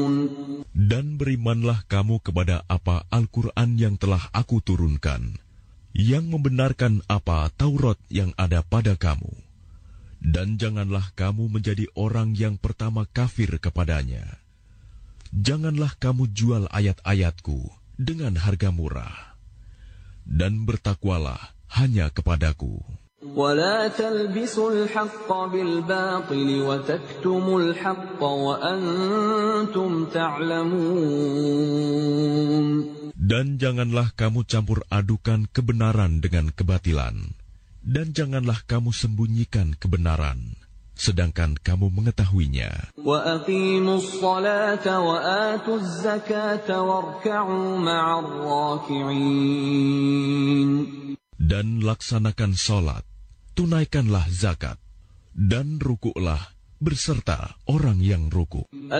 Dan berimanlah kamu kepada apa Al-Quran yang telah aku turunkan, yang membenarkan apa Taurat yang ada pada kamu. Dan janganlah kamu menjadi orang yang pertama kafir kepadanya. Janganlah kamu jual ayat-ayatku dengan harga murah. Dan bertakwalah hanya kepadaku. ولا تلبسوا الحق بالباطل وتكتموا الحق وأنتم تعلمون. Dan janganlah kamu campur adukan kebenaran dengan kebatilan, dan janganlah kamu sembunyikan kebenaran, sedangkan kamu mengetahuinya. وأقيموا الصلاة وآتوا الزكاة واركعوا مع الراكعين. Dan laksanakan salat, tunaikanlah zakat, dan rukuklah berserta orang yang rukuk.